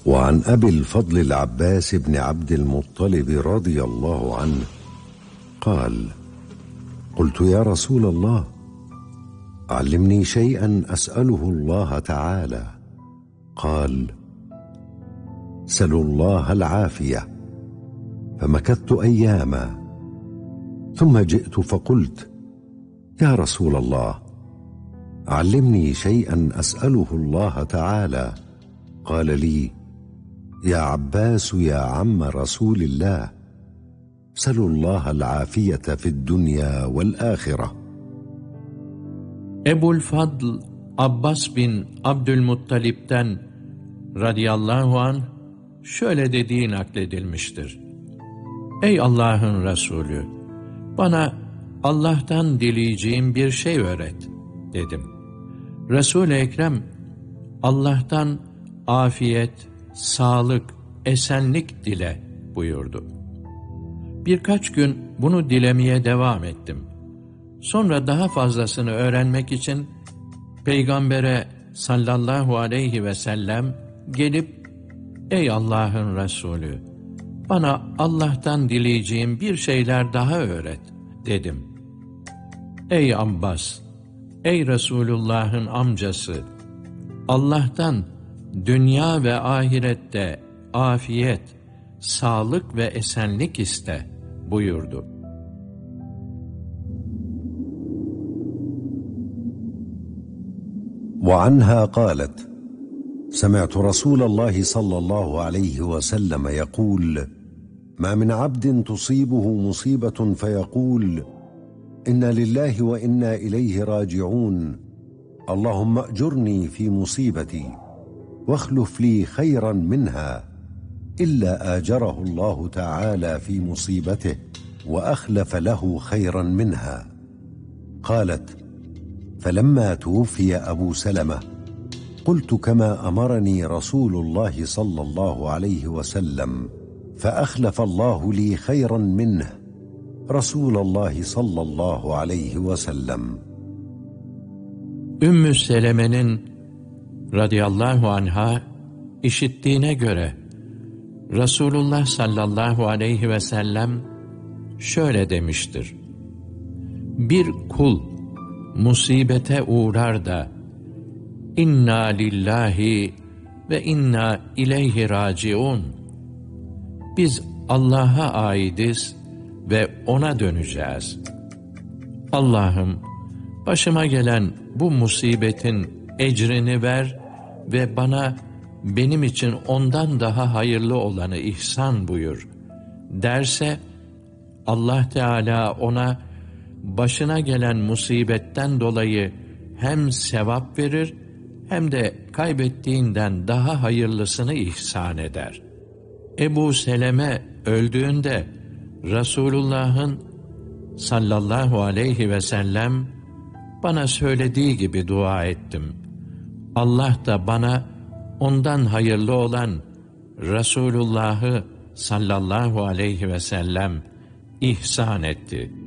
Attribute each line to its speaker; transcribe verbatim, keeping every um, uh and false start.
Speaker 1: وعن أبي الفضل العباس بن عبد المطلب رضي الله عنه قال: قلت يا رسول الله، علمني شيئا أسأله الله تعالى. قال: سلوا الله العافية. فمكثت أياما، ثم جئت فقلت: يا رسول الله، علمني شيئا أسأله الله تعالى. قال لي: يا عباس يا عم رسول الله، سلوا الله العافية في الدنيا والآخرة.
Speaker 2: Ebu'l-Fadl Abbas bin Abdülmuttalip'ten radıyallahu anh şöyle dediği nakledilmiştir: Ey Allah'ın Resulü, bana Allah'tan dileyeceğim bir şey öğret dedim. Resul-i Ekrem Allah'tan afiyet, sağlık, esenlik dile buyurdu. Birkaç gün bunu dilemeye devam ettim. Sonra daha fazlasını öğrenmek için Peygamber'e sallallahu aleyhi ve sellem gelip, Ey Allah'ın Resulü, bana Allah'tan dileyeceğim bir şeyler daha öğret dedim. Ey Abbas, ey Resulullah'ın amcası, Allah'tan dünya ve ahirette afiyet, sağlık ve esenlik iste buyurdu.
Speaker 1: وعنها قالت: سمعت رسول الله صلى الله عليه وسلم يقول: ما من عبد تصيبه مصيبة فيقول: إنا لله وإنا إليه راجعون، اللهم أجرني في مصيبتي واخلف لي خيرا منها، إلا آجره الله تعالى في مصيبته وأخلف له خيرا منها. قالت: فلما توفي أبو سلمة قلت كما أمرني رسول الله صلى الله عليه وسلم، فأخلف الله لي خيرا منه، رسول الله صلى الله عليه وسلم.
Speaker 2: Ümmü Seleme'nin radıyallahu anha işittiğine göre Resulullah sallallahu aleyhi ve sellem şöyle demiştir: Bir kul musibete uğrar da inna lillahi ve inna ileyhi raciun, biz Allah'a aidiz ve ona döneceğiz. Allah'ım, başıma gelen bu musibetin ecrini ver ve bana benim için ondan daha hayırlı olanı ihsan buyur derse, Allah Teala ona başına gelen musibetten dolayı hem sevap verir hem de kaybettiğinden daha hayırlısını ihsan eder. Ebu Seleme öldüğünde Resulullah'ın sallallahu aleyhi ve sellem bana söylediği gibi dua ettim. Allah da bana ondan hayırlı olan Resulullah'ı sallallahu aleyhi ve sellem ihsan etti.